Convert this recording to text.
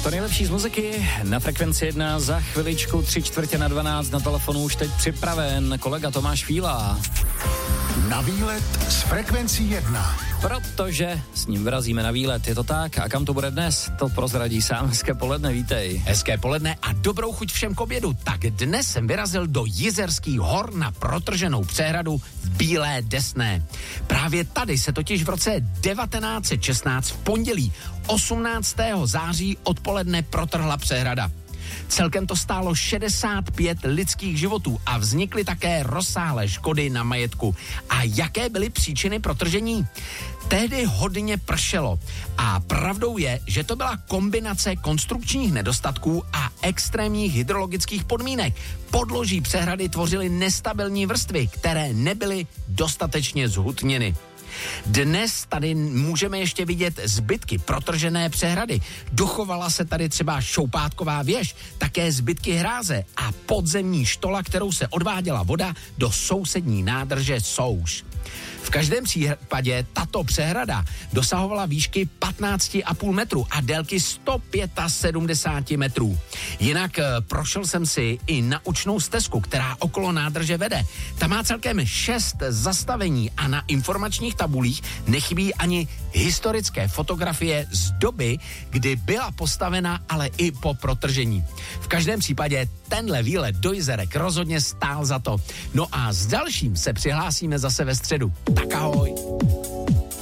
To nejlepší z muziky na Frekvenci 1 za chviličku 3:45 na telefonu už teď připraven kolega Tomáš Fíla. Na výlet s Frekvencí 1. Protože s ním vyrazíme na výlet, je to tak. A kam to bude dnes? To prozradí sám. Hezké poledne, vítej. Hezké poledne a dobrou chuť všem k obědu. Tak dnes jsem vyrazil do Jizerských hor na protrženou přehradu v Bílé Desné. Právě tady se totiž v roce 1916 v pondělí 18. září odpoledne protrhla přehrada. Celkem to stálo 65 lidských životů a vznikly také rozsáhlé škody na majetku. A jaké byly příčiny protržení? Tehdy hodně pršelo a pravdou je, že to byla kombinace konstrukčních nedostatků a extrémních hydrologických podmínek. Podloží přehrady tvořily nestabilní vrstvy, které nebyly dostatečně zhutněny. Dnes tady můžeme ještě vidět zbytky protržené přehrady. Dochovala se tady třeba šoupátková věž, také zbytky hráze a podzemní štola, kterou se odváděla voda do sousední nádrže Souš. V každém případě tato přehrada dosahovala výšky 15,5 metru a délky 175 metrů. Jinak prošel jsem si i naučnou stezku, která okolo nádrže vede. Ta má celkem 6 zastavení a na informačních tabulích nechybí ani historické fotografie z doby, kdy byla postavena, ale i po protržení. V každém případě tenhle výlet do Jizerek rozhodně stál za to. No a s dalším se přihlásíme zase ve středu. Tak ahoj.